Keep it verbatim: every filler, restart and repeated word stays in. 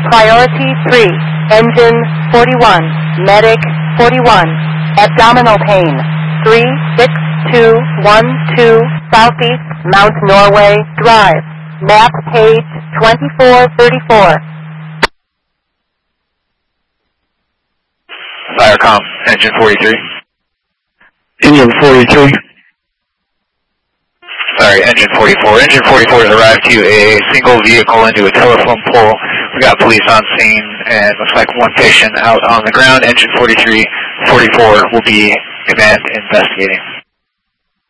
Priority three, engine forty-one, medic forty-one, abdominal pain, three six two one two, Southeast Mount Norway Drive, map page twenty-four thirty-four. Firecom, engine forty-three. Engine forty-three. Sorry, engine forty-four. Engine forty-four has arrived to a single vehicle into a telephone pole. We got police on scene, and looks like one patient out on the ground. Engine forty-three, forty-four will be command investigating.